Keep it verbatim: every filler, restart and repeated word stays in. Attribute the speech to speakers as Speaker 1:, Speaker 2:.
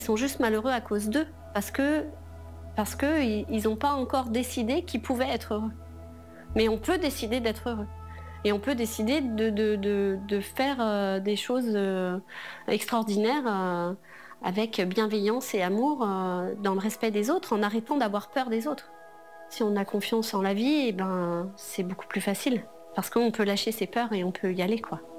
Speaker 1: Ils sont juste malheureux à cause d'eux, parce que parce qu'ils n'ont pas encore décidé qu'ils pouvaient être heureux. Mais on peut décider d'être heureux. Et on peut décider de, de, de, de faire euh, des choses euh, extraordinaires euh, avec bienveillance et amour, euh, dans le respect des autres, en arrêtant d'avoir peur des autres. Si on a confiance en la vie, eh ben, c'est beaucoup plus facile. Parce qu'on peut lâcher ses peurs et on peut y aller, quoi.